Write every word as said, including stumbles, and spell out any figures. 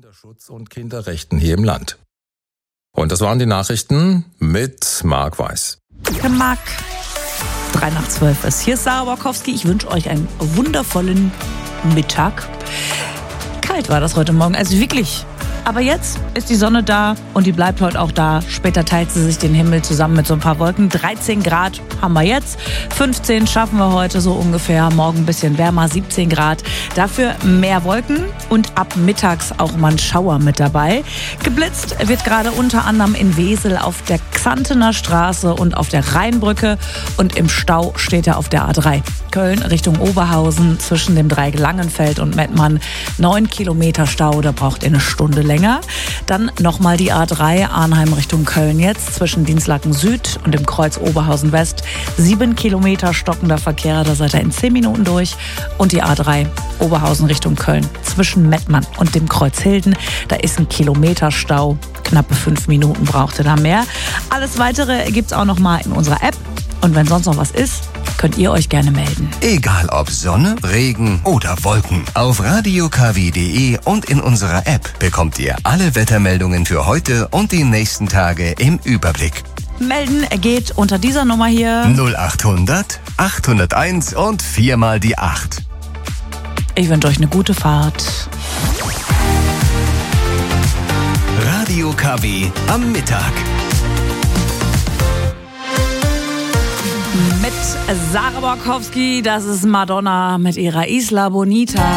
Kinderschutz und Kinderrechten hier im Land. Und das waren die Nachrichten mit Marc Weiß. Marc, drei nach zwölf ist. Hier ist Sarah Borkowski. Ich wünsche euch einen wundervollen Mittag. Kalt war das heute Morgen, also wirklich. Aber jetzt ist die Sonne da und die bleibt heute auch da. Später teilt sie sich den Himmel zusammen mit so ein paar Wolken. dreizehn Grad haben wir jetzt. fünfzehn schaffen wir heute so ungefähr. Morgen ein bisschen wärmer, siebzehn Grad. Dafür mehr Wolken und ab mittags auch mal ein Schauer mit dabei. Geblitzt wird gerade unter anderem in Wesel auf der Xantener Straße und auf der Rheinbrücke. Und im Stau steht er auf der A drei. Köln Richtung Oberhausen zwischen dem Dreieck Langenfeld und Mettmann. Neun Kilometer Stau, da braucht ihr eine Stunde länger. Dann nochmal die A drei Arnheim Richtung Köln jetzt zwischen Dinslaken Süd und dem Kreuz Oberhausen West. Sieben Kilometer stockender Verkehr, da seid ihr in zehn Minuten durch. Und die A drei Oberhausen Richtung Köln zwischen Mettmann und dem Kreuz Hilden. Da ist ein Kilometer Stau. Knappe fünf Minuten braucht ihr da mehr. Alles Weitere gibt's auch nochmal in unserer App. Und wenn sonst noch was ist, könnt ihr euch gerne melden. Egal ob Sonne, Regen oder Wolken. Auf radio k w punkt d e und in unserer App bekommt ihr alle Wettermeldungen für heute und die nächsten Tage im Überblick. Melden geht unter dieser Nummer hier. null achthundert, achthunderteins und viermal die acht. Ich wünsche euch eine gute Fahrt. Radio K W am Mittag. Mit Sarah Borkowski, das ist Madonna mit ihrer Isla Bonita.